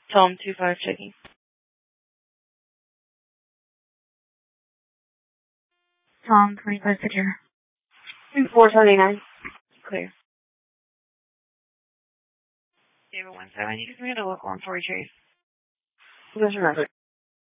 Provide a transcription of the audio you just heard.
Tell him 2-5 checking. 25 picture. 479. Clear. David 17, you can get a local on Torrey Chase. Yes, sir.